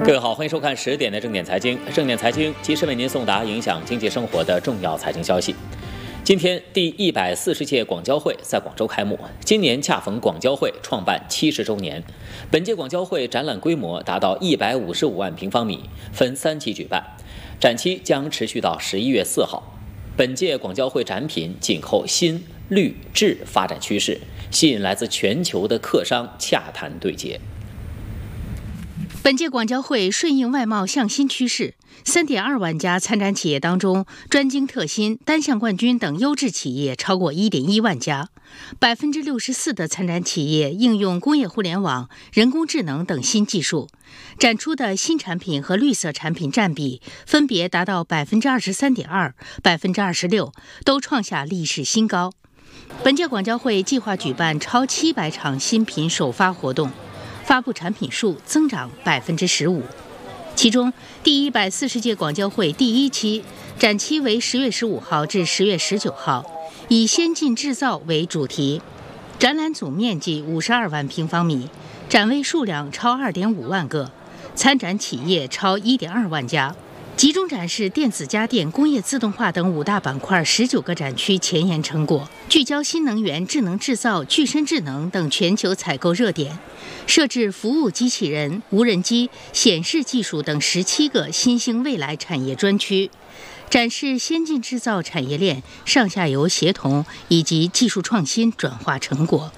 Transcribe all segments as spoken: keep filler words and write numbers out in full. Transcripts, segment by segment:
各位好，欢迎收看十点的正点财经。正点财经及时为您送达影响经济生活的重要财经消息。今天，第一百四十届广交会在广州开幕，今年恰逢广交会创办七十周年。本届广交会展览规模达到一百五十五万平方米，分三期举办，展期将持续到十一月四号。本届广交会展品紧扣新、绿、智发展趋势，吸引来自全球的客商洽谈对接。 本届广交会顺应外贸向新趋势， 三点二万家参展企业当中，专精特新、单项冠军等优质企业超过 一点一万家， 百分之六十四 的参展企业应用工业互联网、人工智能等新技术，展出的新产品和绿色产品占比分别达到 百分之二十三点二、百分之二十六， 都创下历史新高。本届广交会计划举办超七百场新品首发活动，发布产品数增长 百分之十五。其中，第一百四十届广交会第一期展期为十月十五号至十月十九号，以先进制造为主题，展览总面积五十二万平方米，展位数量超 二点五万个，参展企业超 一点二万家。集中展示电子家电、工业自动化等五大板块十九个展区前沿成果，聚焦新能源、智能制造、具身智能等全球采购热点，设置服务机器人、无人机、显示技术等十七个新兴未来产业专区，展示先进制造产业链上下游协同以及技术创新转化成果。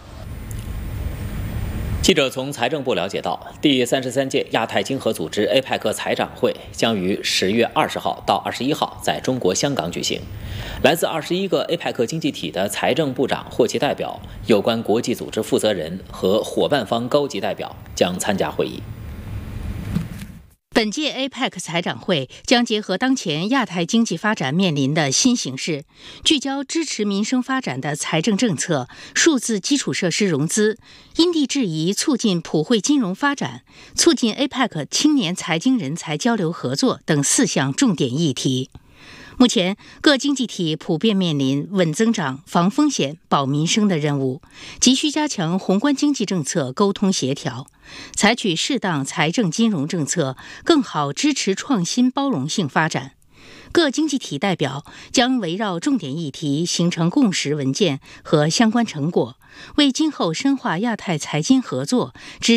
记者从财政部了解到，第三十三届亚太经合组织 A P E C 财长会将于十月二十号到二十一号在中国香港举行。来自二十一个 A P E C 经济体的财政部长或其代表、有关国际组织负责人和伙伴方高级代表将参加会议。 本届 A P E C 财长会将结合当前亚太经济发展面临的新形势，聚焦支持民生发展的财政政策、数字基础设施融资、因地制宜促进普惠金融发展、促进 A P E C 青年财经人才交流合作等四项重点议题。目前，各经济体普遍面临稳增长、防风险、保民生的任务，急需加强宏观经济政策沟通协调，采取适当财政金融政策，更好支持创新包容性发展。各经济体代表将围绕重点议题形成共识文件和相关成果，为今后深化亚太财经合作、支